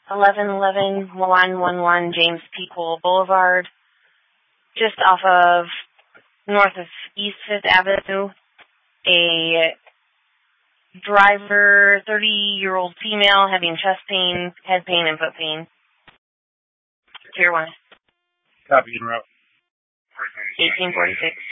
1111 1111 James P. Cole Boulevard, just off of north of East 5th Avenue. A driver, 30-year-old female, having chest pain, head pain, and foot pain. Tier 1. Copy, en route. 1846.